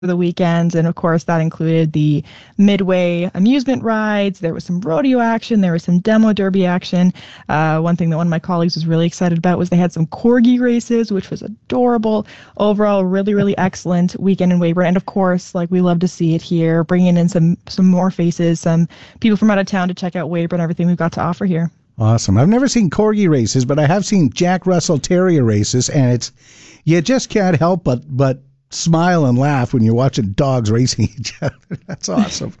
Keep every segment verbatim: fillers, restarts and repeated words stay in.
the weekends, and of course that included the Midway amusement rides. There was some rodeo action, there was some demo derby action. Uh, one thing that one of my colleagues was really excited about was they had some corgi races, which was adorable. Overall, really, really excellent weekend in Weyburn, and of course, like, we love to see it here, bringing in some some more faces, some people from out of town to check out Weyburn, everything we've got to offer here. Awesome. I've never seen corgi races, but I have seen Jack Russell Terrier races, and it's you just can't help but but smile and laugh when you're watching dogs racing each other. That's awesome.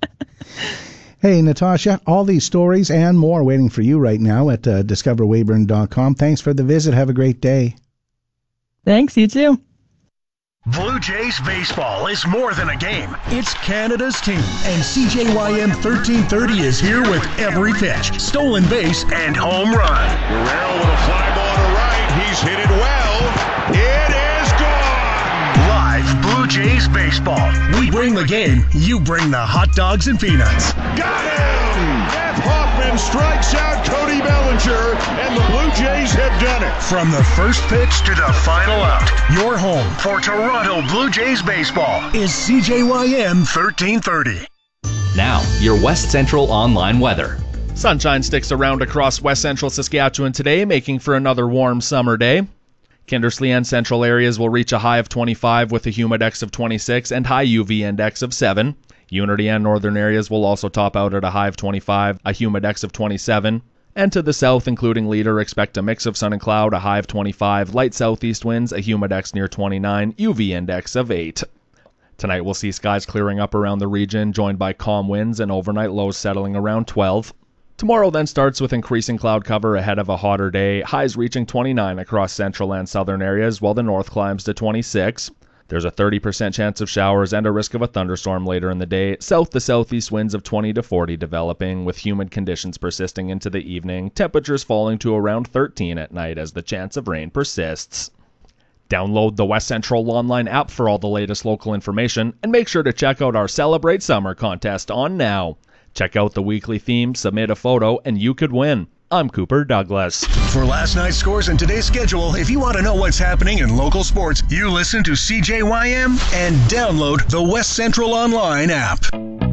Hey, Natasha, all these stories and more waiting for you right now at uh, discover weyburn dot com. Thanks for the visit. Have a great day. Thanks, you too. Blue Jays baseball is more than a game. It's Canada's team. And C J Y M thirteen thirty is here with every pitch, stolen base, and home run. Guerrero with a fly ball to right. He's hit it well. It is gone. Live Blue Jays baseball. We bring the game. You bring the hot dogs and peanuts. Got him! Jeff Hoffman strikes out Cody Bellinger, and the Blue Jays have done it. From the first pitch to the final out, your home for Toronto Blue Jays baseball is C J Y M thirteen thirty. Now, your West Central online weather. Sunshine sticks around across West Central Saskatchewan today, making for another warm summer day. Kindersley and central areas will reach a high of twenty-five with a humidex of twenty-six and high U V index of seven. Unity and northern areas will also top out at a high of twenty-five, a humidex of twenty-seven. And to the south, including Leader, expect a mix of sun and cloud, a high of twenty-five, light southeast winds, a humidex near twenty-nine, U V index of eight. Tonight we'll see skies clearing up around the region, joined by calm winds and overnight lows settling around twelve. Tomorrow then starts with increasing cloud cover ahead of a hotter day, highs reaching twenty-nine across central and southern areas, while the north climbs to twenty-six. There's a thirty percent chance of showers and a risk of a thunderstorm later in the day. South to southeast winds of twenty to forty developing, with humid conditions persisting into the evening. Temperatures falling to around thirteen at night as the chance of rain persists. Download the West Central online app for all the latest local information, and make sure to check out our Celebrate Summer contest on now. Check out the weekly theme, submit a photo, and you could win. I'm Cooper Douglas. For last night's scores and today's schedule, if you want to know what's happening in local sports, you listen to C J Y M and download the West Central Online app.